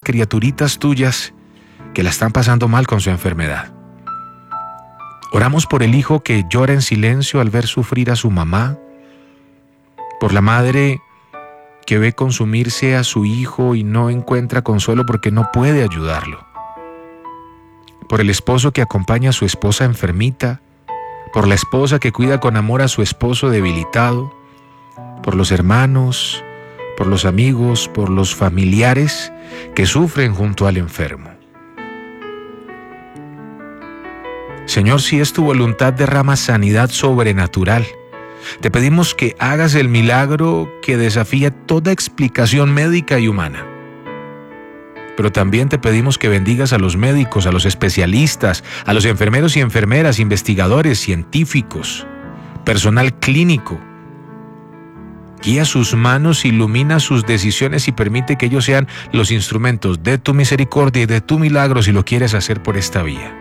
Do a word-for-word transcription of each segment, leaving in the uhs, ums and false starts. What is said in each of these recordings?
criaturitas tuyas que la están pasando mal con su enfermedad. Oramos por el hijo que llora en silencio al ver sufrir a su mamá, por la madre que ve consumirse a su hijo y no encuentra consuelo porque no puede ayudarlo, por el esposo que acompaña a su esposa enfermita, por la esposa que cuida con amor a su esposo debilitado, por los hermanos, por los amigos, por los familiares que sufren junto al enfermo. Señor, si es tu voluntad, derrama sanidad sobrenatural. Te pedimos que hagas el milagro que desafía toda explicación médica y humana. Pero también te pedimos que bendigas a los médicos, a los especialistas, a los enfermeros y enfermeras, investigadores, científicos, personal clínico. Guía sus manos, ilumina sus decisiones y permite que ellos sean los instrumentos de tu misericordia y de tu milagro si lo quieres hacer por esta vía.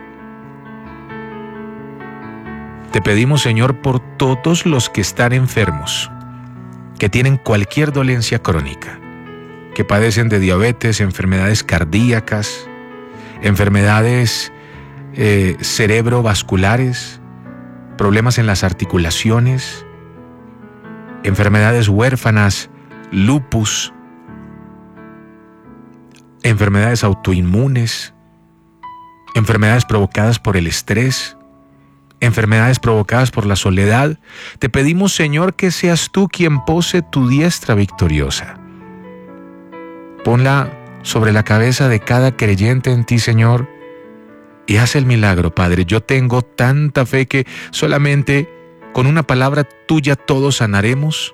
Te pedimos, Señor, por todos los que están enfermos, que tienen cualquier dolencia crónica, que padecen de diabetes, enfermedades cardíacas, enfermedades eh, cerebrovasculares, problemas en las articulaciones, enfermedades huérfanas, lupus, enfermedades autoinmunes, enfermedades provocadas por el estrés, enfermedades provocadas por la soledad. Te pedimos, Señor, que seas tú quien pose tu diestra victoriosa. Ponla sobre la cabeza de cada creyente en ti, Señor, y haz el milagro, Padre. Yo tengo tanta fe que solamente con una palabra tuya todos sanaremos.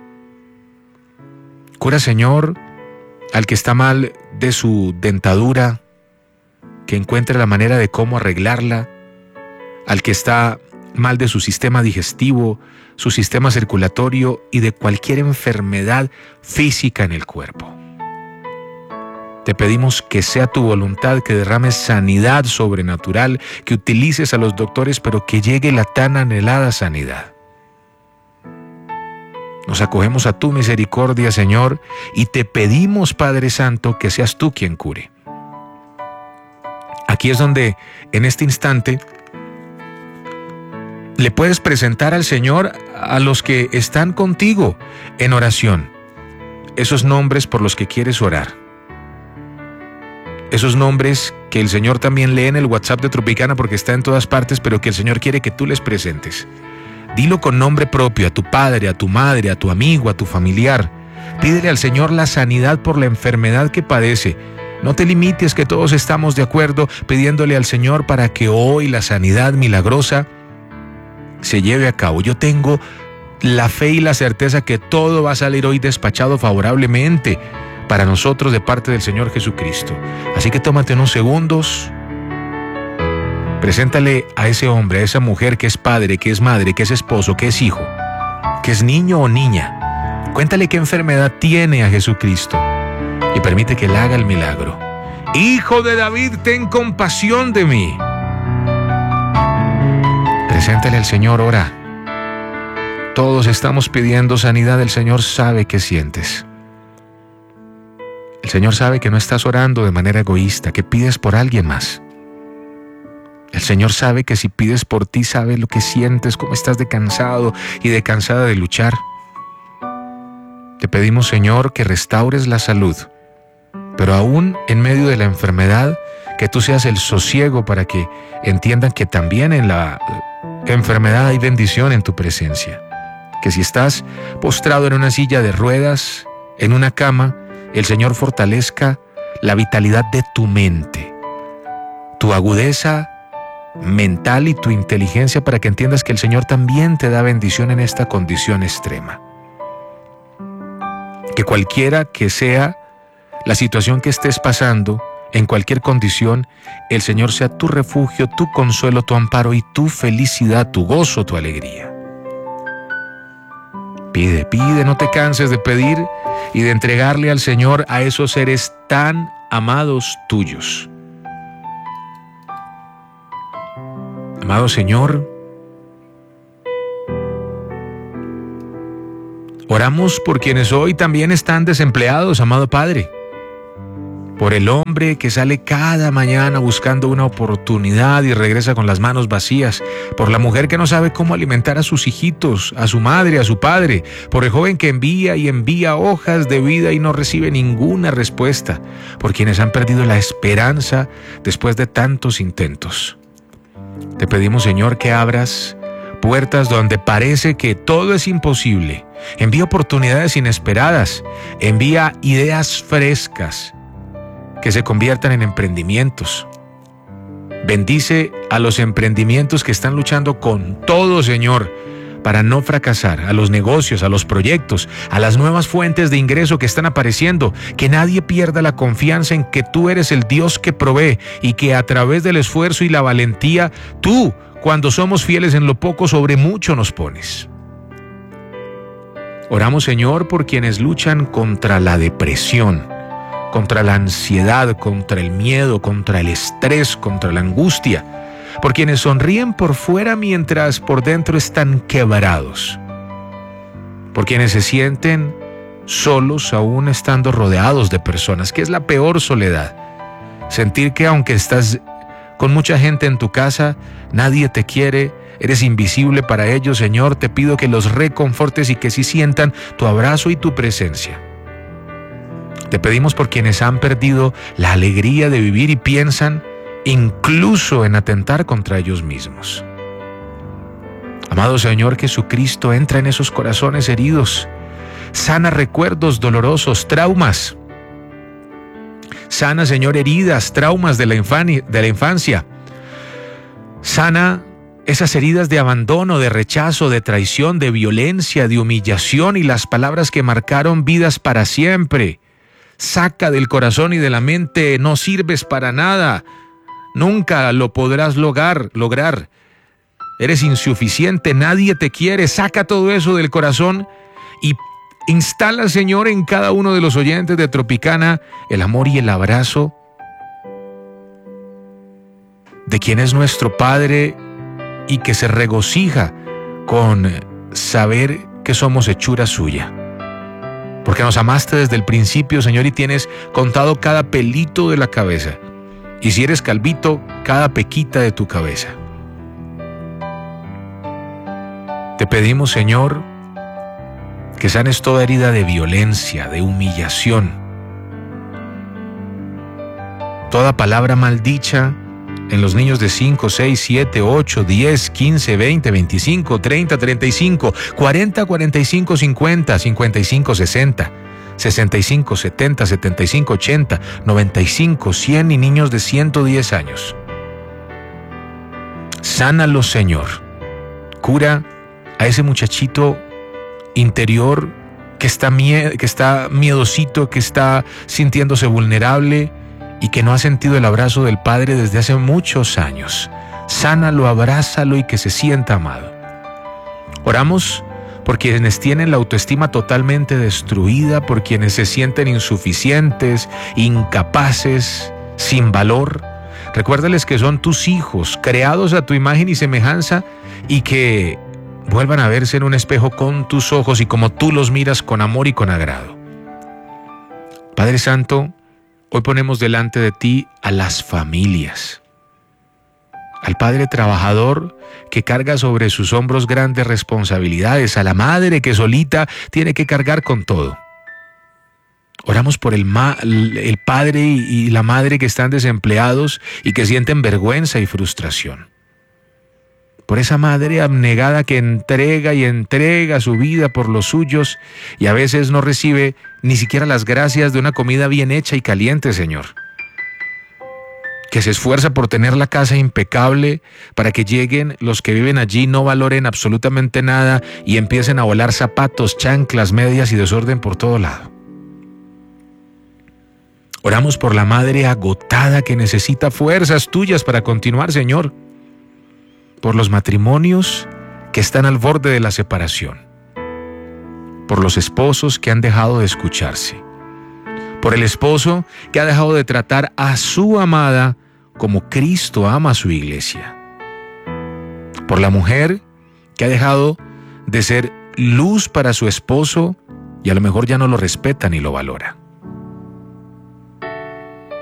Cura, Señor, al que está mal de su dentadura, que encuentre la manera de cómo arreglarla, al que está mal de su sistema digestivo, su sistema circulatorio y de cualquier enfermedad física en el cuerpo. Te pedimos que sea tu voluntad, que derrames sanidad sobrenatural, que utilices a los doctores, pero que llegue la tan anhelada sanidad. Nos acogemos a tu misericordia, Señor, y te pedimos, Padre Santo, que seas tú quien cure. Aquí es donde, en este instante, le puedes presentar al Señor a los que están contigo en oración, esos nombres por los que quieres orar, esos nombres que el Señor también lee en el WhatsApp de Tropicana porque está en todas partes, pero que el Señor quiere que tú les presentes. Dilo con nombre propio a tu padre, a tu madre, a tu amigo, a tu familiar. Pídele al Señor la sanidad por la enfermedad que padece. No te limites, que todos estamos de acuerdo pidiéndole al Señor para que hoy la sanidad milagrosa se lleve a cabo. Yo tengo la fe y la certeza que todo va a salir hoy despachado favorablemente para nosotros de parte del Señor Jesucristo. Así que tómate unos segundos, preséntale a ese hombre, a esa mujer que es padre, que es madre, que es esposo, que es hijo, que es niño o niña. Cuéntale qué enfermedad tiene a Jesucristo y permite que él haga el milagro. Hijo de David, ten compasión de mí. Preséntale al Señor, ora. Todos estamos pidiendo sanidad. El Señor sabe qué sientes. El Señor sabe que no estás orando de manera egoísta, que pides por alguien más. El Señor sabe que si pides por ti, sabe lo que sientes, cómo estás de cansado y de cansada de luchar. Te pedimos, Señor, que restaures la salud, pero aún en medio de la enfermedad, que tú seas el sosiego para que entiendan que también en la enfermedad hay bendición en tu presencia. Que si estás postrado en una silla de ruedas, en una cama, el Señor fortalezca la vitalidad de tu mente, tu agudeza mental y tu inteligencia para que entiendas que el Señor también te da bendición en esta condición extrema. Que cualquiera que sea la situación que estés pasando, en cualquier condición, el Señor sea tu refugio, tu consuelo, tu amparo y tu felicidad, tu gozo, tu alegría. Pide, pide, no te canses de pedir y de entregarle al Señor a esos seres tan amados tuyos. Amado Señor, oramos por quienes hoy también están desempleados, amado Padre. por el hombre que sale cada mañana buscando una oportunidad y regresa con las manos vacías, por la mujer que no sabe cómo alimentar a sus hijitos, a su madre, a su padre, por el joven que envía y envía hojas de vida y no recibe ninguna respuesta, por quienes han perdido la esperanza después de tantos intentos. Te pedimos, Señor, que abras puertas donde parece que todo es imposible. Envía oportunidades inesperadas, envía ideas frescas que se conviertan en emprendimientos. Bendice a los emprendimientos que están luchando con todo, Señor, para no fracasar, a los negocios, a los proyectos, a las nuevas fuentes de ingreso que están apareciendo. Que nadie pierda la confianza en que tú eres el Dios que provee y que a través del esfuerzo y la valentía, tú, cuando somos fieles en lo poco, sobre mucho nos pones. Oramos, Señor, por quienes luchan contra la depresión, contra la ansiedad, contra el miedo, contra el estrés, contra la angustia, por quienes sonríen por fuera mientras por dentro están quebrados, por quienes se sienten solos aún estando rodeados de personas, que es la peor soledad. Sentir que aunque estás con mucha gente en tu casa, nadie te quiere, eres invisible para ellos. Señor, te pido que los reconfortes y que sí sientan tu abrazo y tu presencia. Te pedimos por quienes han perdido la alegría de vivir y piensan incluso en atentar contra ellos mismos. Amado Señor Jesucristo, entra en esos corazones heridos, sana recuerdos dolorosos, traumas. Sana, Señor, heridas, traumas de la infan- de la infancia. Sana esas heridas de abandono, de rechazo, de traición, de violencia, de humillación y las palabras que marcaron vidas para siempre. Saca del corazón y de la mente, no sirves para nada, nunca lo podrás lograr, lograr. Eres insuficiente, nadie te quiere. Saca todo eso del corazón y instala, Señor, en cada uno de los oyentes de Tropicana el amor y el abrazo de quien es nuestro Padre y que se regocija con saber que somos hechura suya. Porque nos amaste desde el principio, Señor, y tienes contado cada pelito de la cabeza. Y si eres calvito, cada pequita de tu cabeza. Te pedimos, Señor, que sanes toda herida de violencia, de humillación. Toda palabra maldicha en los niños de cinco, seis, siete, ocho, diez, quince, veinte, veinticinco, treinta, treinta y cinco, cuarenta, cuarenta y cinco, cincuenta, cincuenta y cinco, sesenta, sesenta y cinco, setenta, setenta y cinco, ochenta, noventa y cinco, cien y niños de ciento diez años. Sánalos, Señor. Cura a ese muchachito interior que está, mie- que está miedosito, que está sintiéndose vulnerable y que no ha sentido el abrazo del Padre desde hace muchos años. Sánalo, abrázalo y que se sienta amado. Oramos por quienes tienen la autoestima totalmente destruida, por quienes se sienten insuficientes, incapaces, sin valor. Recuérdales que son tus hijos, creados a tu imagen y semejanza, y que vuelvan a verse en un espejo con tus ojos y como tú los miras con amor y con agrado. Padre Santo, hoy ponemos delante de ti a las familias, al padre trabajador que carga sobre sus hombros grandes responsabilidades, a la madre que solita tiene que cargar con todo. Oramos por el, ma- el padre y la madre que están desempleados y que sienten vergüenza y frustración. Por esa madre abnegada que entrega y entrega su vida por los suyos y a veces no recibe ni siquiera las gracias de una comida bien hecha y caliente, Señor. Que se esfuerza por tener la casa impecable para que lleguen los que viven allí, no valoren absolutamente nada y empiecen a volar zapatos, chanclas, medias y desorden por todo lado. Oramos por la madre agotada que necesita fuerzas tuyas para continuar, Señor. Por los matrimonios que están al borde de la separación, por los esposos que han dejado de escucharse, por el esposo que ha dejado de tratar a su amada como Cristo ama a su iglesia, por la mujer que ha dejado de ser luz para su esposo y a lo mejor ya no lo respeta ni lo valora.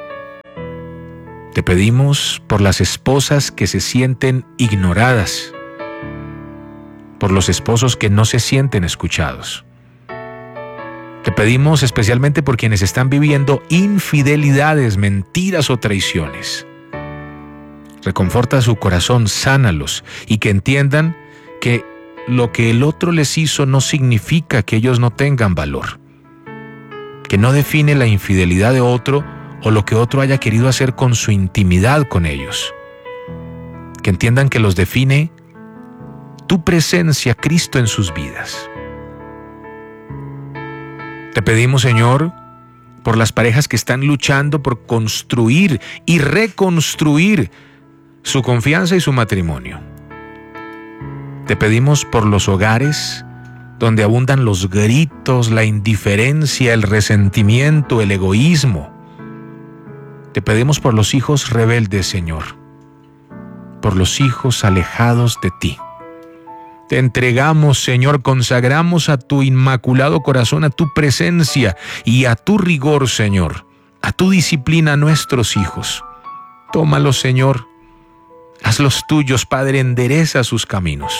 Te pedimos por las esposas que se sienten ignoradas, por los esposos que no se sienten escuchados. Te pedimos especialmente por quienes están viviendo infidelidades, mentiras o traiciones. Reconforta su corazón, sánalos y que entiendan que lo que el otro les hizo no significa que ellos no tengan valor, que no define la infidelidad de otro o lo que otro haya querido hacer con su intimidad con ellos. Que entiendan que los define tu presencia, Cristo, en sus vidas. Te pedimos, Señor, por las parejas que están luchando por construir y reconstruir su confianza y su matrimonio. Te pedimos por los hogares donde abundan los gritos, la indiferencia, el resentimiento, el egoísmo. Te pedimos por los hijos rebeldes, Señor, por los hijos alejados de ti. Te entregamos, Señor, consagramos a tu inmaculado corazón, a tu presencia y a tu rigor, Señor, a tu disciplina a nuestros hijos. Tómalos, Señor, hazlos tuyos, Padre, endereza sus caminos.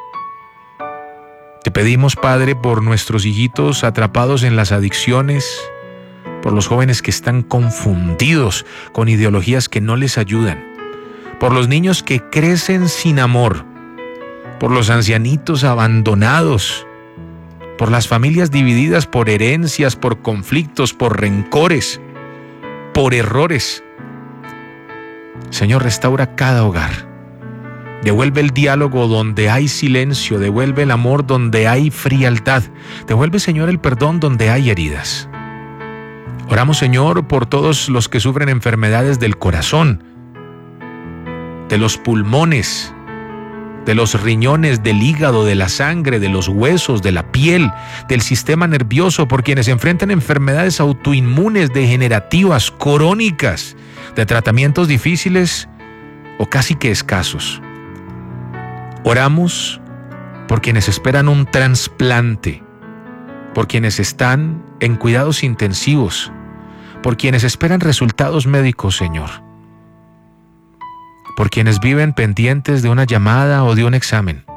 Te pedimos, Padre, por nuestros hijitos atrapados en las adicciones, por los jóvenes que están confundidos con ideologías que no les ayudan, por los niños que crecen sin amor, por los ancianitos abandonados, por las familias divididas por herencias, por conflictos, por rencores, por errores. Señor, restaura cada hogar. Devuelve el diálogo donde hay silencio, devuelve el amor donde hay frialdad, devuelve, Señor, el perdón donde hay heridas. Oramos, Señor, por todos los que sufren enfermedades del corazón, de los pulmones, de los riñones, del hígado, de la sangre, de los huesos, de la piel, del sistema nervioso, por quienes enfrentan enfermedades autoinmunes, degenerativas, crónicas, de tratamientos difíciles o casi que escasos. Oramos por quienes esperan un trasplante, por quienes están en cuidados intensivos, por quienes esperan resultados médicos, Señor, por quienes viven pendientes de una llamada o de un examen.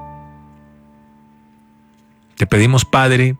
Te pedimos, Padre,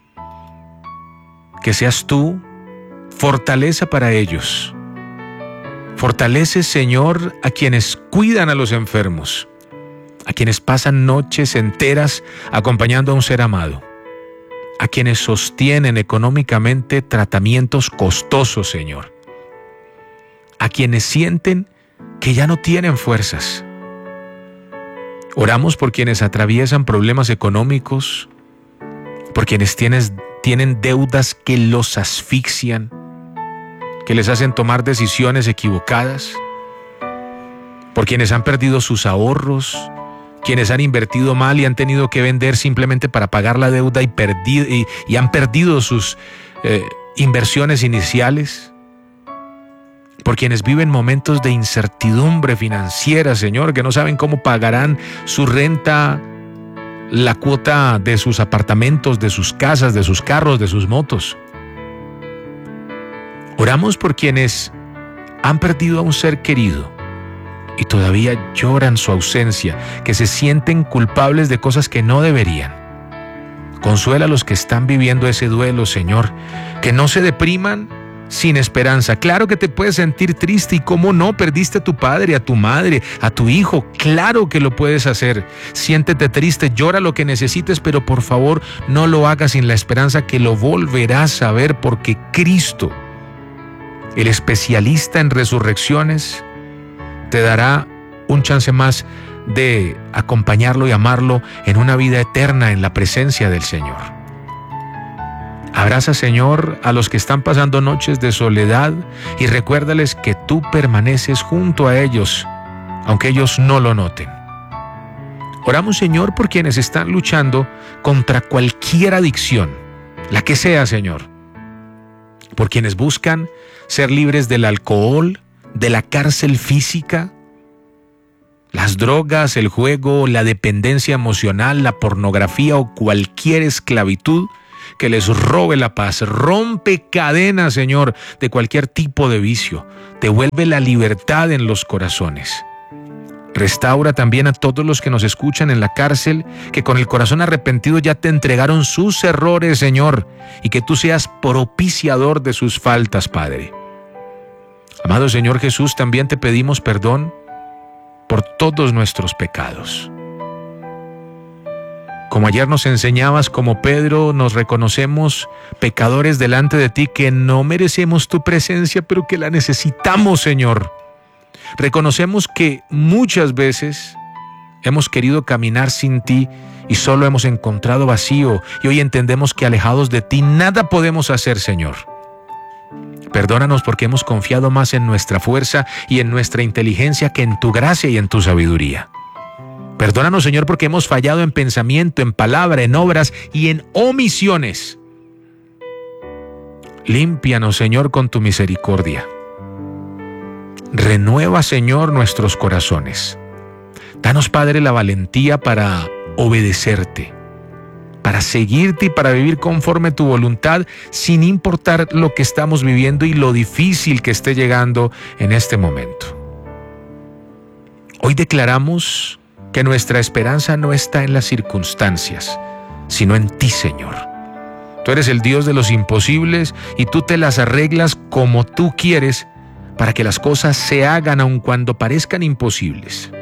que seas tú fortaleza para ellos. Fortalece, Señor, a quienes cuidan a los enfermos, a quienes pasan noches enteras acompañando a un ser amado, a quienes sostienen económicamente tratamientos costosos, Señor, a quienes sienten que ya no tienen fuerzas. Oramos por quienes atraviesan problemas económicos, por quienes tienes, tienen deudas que los asfixian, que les hacen tomar decisiones equivocadas, por quienes han perdido sus ahorros, quienes han invertido mal y han tenido que vender simplemente para pagar la deuda y, perdido, y, y han perdido sus eh, inversiones iniciales, por quienes viven momentos de incertidumbre financiera, Señor, que no saben cómo pagarán su renta, la cuota de sus apartamentos, de sus casas, de sus carros, de sus motos. Oramos por quienes han perdido a un ser querido y todavía lloran su ausencia, que se sienten culpables de cosas que no deberían. Consuela a los que están viviendo ese duelo, Señor, que no se depriman sin esperanza. Claro que te puedes sentir triste y cómo no, perdiste a tu padre, a tu madre, a tu hijo. Claro que lo puedes hacer. Siéntete triste, llora lo que necesites, pero por favor no lo hagas sin la esperanza que lo volverás a ver, porque Cristo, el especialista en resurrecciones, te dará un chance más de acompañarlo y amarlo en una vida eterna en la presencia del Señor. Abraza, Señor, a los que están pasando noches de soledad y recuérdales que tú permaneces junto a ellos, aunque ellos no lo noten. Oramos, Señor, por quienes están luchando contra cualquier adicción, la que sea, Señor. Por quienes buscan ser libres del alcohol, de la cárcel física, las drogas, el juego, la dependencia emocional, la pornografía o cualquier esclavitud que les robe la paz. Rompe cadenas, Señor, de cualquier tipo de vicio. Devuelve la libertad en los corazones. Restaura también a todos los que nos escuchan en la cárcel, que con el corazón arrepentido ya te entregaron sus errores, Señor, y que tú seas propiciador de sus faltas, Padre. Amado Señor Jesús, también te pedimos perdón por todos nuestros pecados. Como ayer nos enseñabas, como Pedro, nos reconocemos pecadores delante de ti, que no merecemos tu presencia, pero que la necesitamos, Señor. Reconocemos que muchas veces hemos querido caminar sin ti y solo hemos encontrado vacío, y hoy entendemos que alejados de ti nada podemos hacer, Señor. Perdónanos porque hemos confiado más en nuestra fuerza y en nuestra inteligencia que en tu gracia y en tu sabiduría. Perdónanos, Señor, porque hemos fallado en pensamiento, en palabra, en obras y en omisiones. Límpianos, Señor, con tu misericordia. Renueva, Señor, nuestros corazones. Danos, Padre, la valentía para obedecerte, para seguirte y para vivir conforme tu voluntad, sin importar lo que estamos viviendo y lo difícil que esté llegando en este momento. Hoy declaramos que nuestra esperanza no está en las circunstancias, sino en ti, Señor. Tú eres el Dios de los imposibles y tú te las arreglas como tú quieres para que las cosas se hagan aun cuando parezcan imposibles.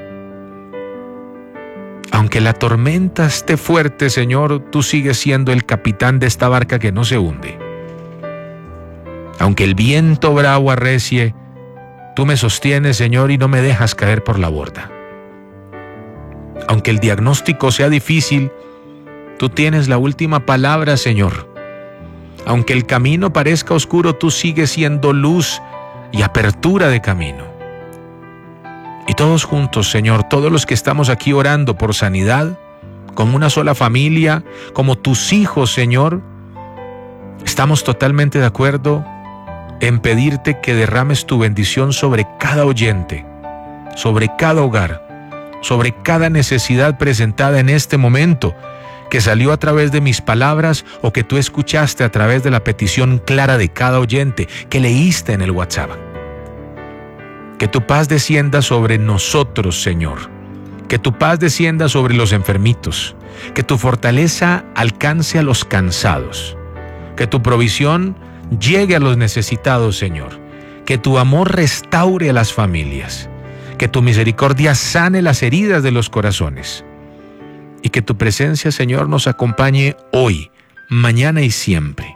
Aunque la tormenta esté fuerte, Señor, tú sigues siendo el capitán de esta barca que no se hunde. Aunque el viento bravo arrecie, tú me sostienes, Señor, y no me dejas caer por la borda. Aunque el diagnóstico sea difícil, tú tienes la última palabra, Señor. Aunque el camino parezca oscuro, tú sigues siendo luz y apertura de camino. Y todos juntos, Señor, todos los que estamos aquí orando por sanidad, como una sola familia, como tus hijos, Señor, estamos totalmente de acuerdo en pedirte que derrames tu bendición sobre cada oyente, sobre cada hogar, sobre cada necesidad presentada en este momento, que salió a través de mis palabras o que tú escuchaste a través de la petición clara de cada oyente que leíste en el WhatsApp. Que tu paz descienda sobre nosotros, Señor. Que tu paz descienda sobre los enfermitos. Que tu fortaleza alcance a los cansados. Que tu provisión llegue a los necesitados, Señor. Que tu amor restaure a las familias. Que tu misericordia sane las heridas de los corazones. Y que tu presencia, Señor, nos acompañe hoy, mañana y siempre.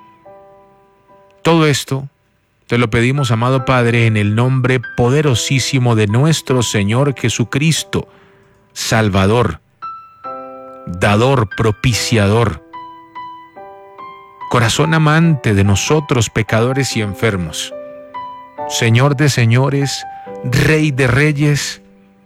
Todo esto te lo pedimos, amado Padre, en el nombre poderosísimo de nuestro Señor Jesucristo, Salvador, dador, propiciador, corazón amante de nosotros pecadores y enfermos, Señor de señores, Rey de reyes,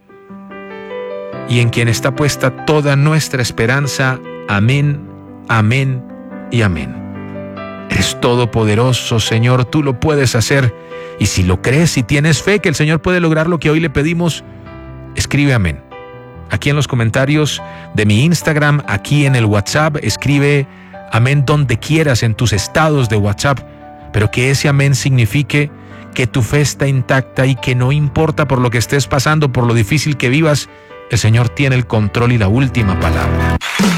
y en quien está puesta toda nuestra esperanza. Amén, amén y amén. Eres todopoderoso, Señor, tú lo puedes hacer, y si lo crees y tienes fe que el Señor puede lograr lo que hoy le pedimos, escribe amén. Aquí en los comentarios de mi Instagram, aquí en el WhatsApp, escribe amén donde quieras en tus estados de WhatsApp, pero que ese amén signifique que tu fe está intacta y que no importa por lo que estés pasando, por lo difícil que vivas, el Señor tiene el control y la última palabra.